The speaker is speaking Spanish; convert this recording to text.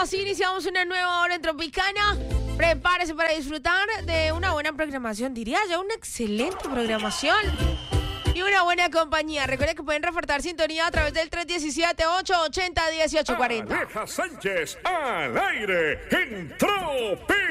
así iniciamos una nueva hora en Tropicana. Prepárese para disfrutar de una buena programación, diría yo, una excelente programación y una buena compañía. Recuerden que pueden reportar sintonía a través del 317-880-1840. Aleja Sánchez al aire en Tropicana.